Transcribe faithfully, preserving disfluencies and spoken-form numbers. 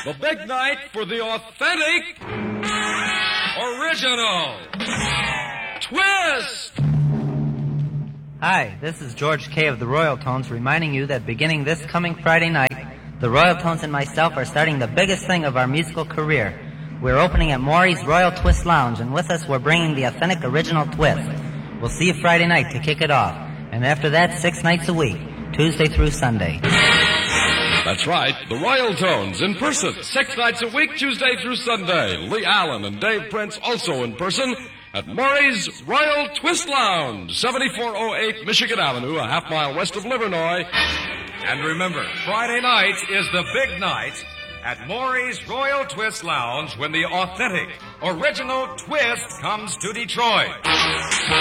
The big night for the authentic, original twist. Hi, this is George Kay of the Royal Tones reminding you that beginning this coming Friday night, the Royal Tones and myself are starting the biggest thing of our musical career. We're opening at Maury's Royal Twist Lounge, and with us we're bringing the authentic original twist. We'll see you Friday night to kick it off, and after that, six nights a week, Tuesday through Sunday. That's right, the Royal Tones in person, six nights a week, Tuesday through Sunday. Lee Allen and Dave Prince also in person at Maury's Royal Twist Lounge, seventy-four oh eight Michigan Avenue, a half mile west of Livernois. And remember, Friday night is the big night at Maury's Royal Twist Lounge when the authentic, original twist comes to Detroit.